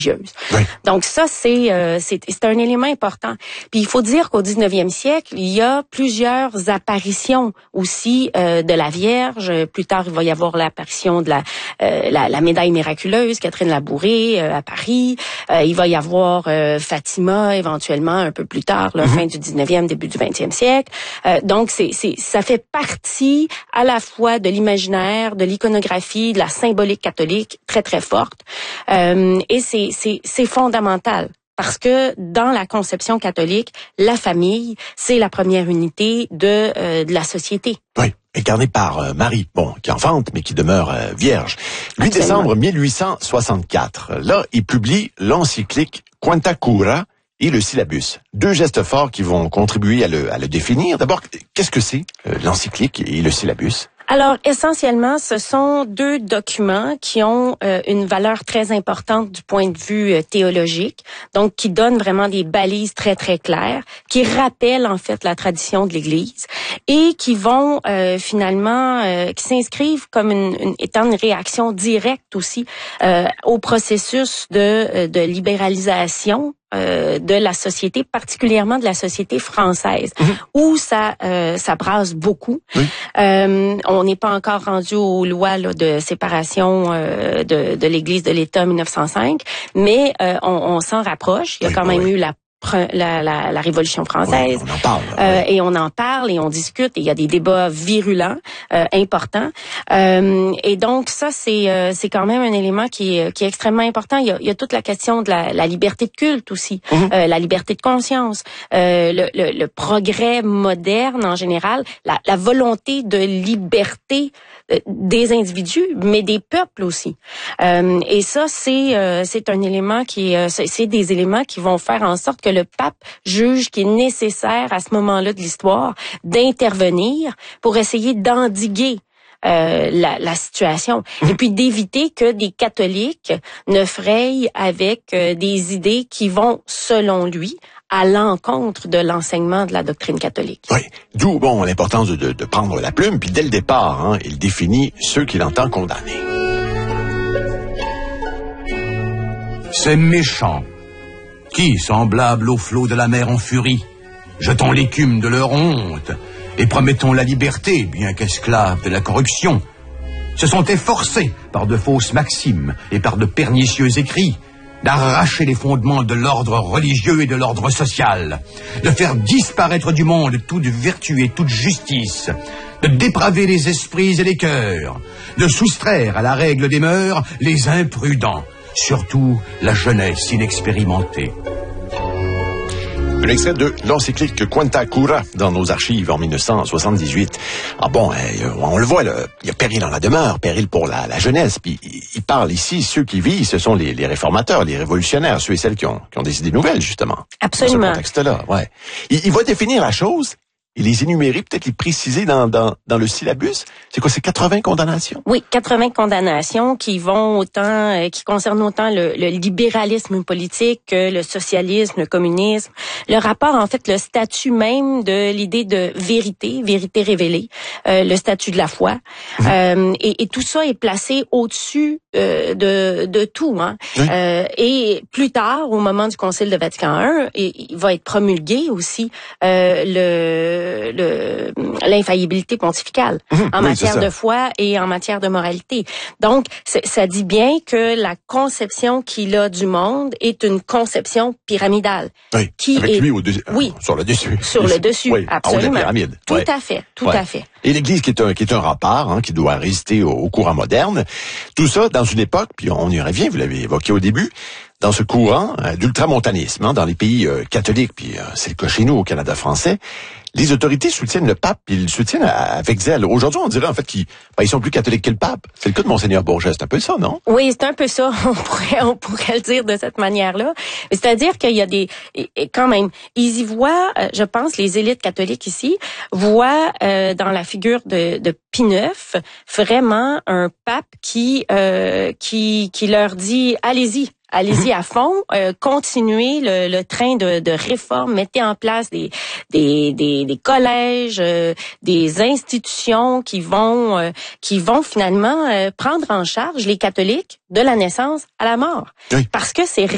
Oui. Donc ça, c'est un élément important. Puis il faut dire qu'au 19e siècle, il y a plusieurs apparitions aussi de la Vierge. Plus tard, il va y avoir l'apparition de la médaille miraculeuse, Catherine Labouré à Paris. Il va y avoir Fatima éventuellement un peu plus tard, la fin du 19e, début du 20e siècle. Donc ça fait partie à la fois de l'imaginaire, de l'iconographie, de la symbolique catholique très très forte. Et c'est fondamental. Parce que dans la conception catholique, la famille, c'est la première unité de la société. Oui, incarnée par Marie, qui enfante, mais qui demeure vierge. 8 décembre 1864, là, il publie l'encyclique Quanta Cura et le syllabus. 2 gestes forts qui vont contribuer à le définir. D'abord, qu'est-ce que c'est l'encyclique et le syllabus? Alors, essentiellement, ce sont 2 documents qui ont une valeur très importante du point de vue théologique, donc qui donnent vraiment des balises très, très claires, qui rappellent en fait la tradition de l'Église et qui vont finalement, qui s'inscrivent comme étant une réaction directe aussi au processus de libéralisation de la société, particulièrement de la société française, où ça brasse beaucoup. Oui. On n'est pas encore rendu aux lois là, de séparation de l'Église de l'État 1905, mais on s'en rapproche. Il y a quand même eu la Révolution française. Oui, on en parle. Et on en parle et on discute et il y a des débats virulents, importants. Et donc ça, c'est quand même un élément qui est extrêmement important. Il y a toute la question de la liberté de culte aussi, la liberté de conscience, le progrès moderne en général, la volonté de liberté des individus, mais des peuples aussi. Et ça, c'est un élément c'est des éléments qui vont faire en sorte que le pape juge qu'il est nécessaire à ce moment-là de l'histoire d'intervenir pour essayer d'endiguer la situation et puis d'éviter que des catholiques ne frayent avec des idées qui vont, selon lui, à l'encontre de l'enseignement de la doctrine catholique. Oui, d'où l'importance de prendre la plume, puis dès le départ, il définit ceux qu'il entend condamner. C'est méchant. Qui, semblable aux flots de la mer en furie, jetons l'écume de leur honte et promettons la liberté, bien qu'esclaves de la corruption, se sont efforcés par de fausses maximes et par de pernicieux écrits d'arracher les fondements de l'ordre religieux et de l'ordre social, de faire disparaître du monde toute vertu et toute justice, de dépraver les esprits et les cœurs, de soustraire à la règle des mœurs les imprudents, surtout la jeunesse inexpérimentée. Un extrait de l'encyclique Quanta Cura dans nos archives en 1978. On le voit, il y a péril dans la demeure, péril pour la jeunesse. Puis il parle ici, ceux qui vivent, ce sont les réformateurs, les révolutionnaires, ceux et celles qui ont des idées nouvelles, justement. Absolument. Dans ce contexte-là, ouais. Il va définir la chose et les énumérer, peut-être les préciser dans le syllabus. C'est quoi, c'est 80 condamnations? Oui, 80 condamnations qui concernent autant le libéralisme politique que le socialisme, le communisme. Le rapport, en fait, le statut même de l'idée de vérité révélée, le statut de la foi. Et tout ça est placé au-dessus de tout. Oui. Et plus tard, au moment du Concile de Vatican I, il va être promulgué aussi l'infaillibilité pontificale en matière de foi et en matière de moralité. Donc, ça dit bien que la conception qu'il a du monde est une conception pyramidale. Oui, qui avec est, lui sur le dessus. Sur le dessus, oui, absolument. En haut de la pyramide. Tout à fait, tout à fait. Et l'Église qui est un rempart, qui doit résister au courant moderne. Tout ça dans une époque, puis on y revient, vous l'avez évoqué au début, dans ce courant d'ultramontanisme, dans les pays catholiques, puis c'est le cas chez nous au Canada français. Les autorités soutiennent le pape, ils le soutiennent avec zèle. Aujourd'hui, on dirait en fait qu'ils sont plus catholiques que le pape. C'est le cas de Monseigneur Bourget, c'est un peu ça, non? Oui, c'est un peu ça. On pourrait le dire de cette manière-là. C'est-à-dire qu'il y a quand même, ils y voient, je pense, les élites catholiques ici voient dans la figure de Pie IX vraiment un pape qui leur dit allez-y à fond, continuez le train de réforme, mettez en place des collèges, des institutions qui vont finalement prendre en charge les catholiques de la naissance à la mort. Oui. Parce que c'est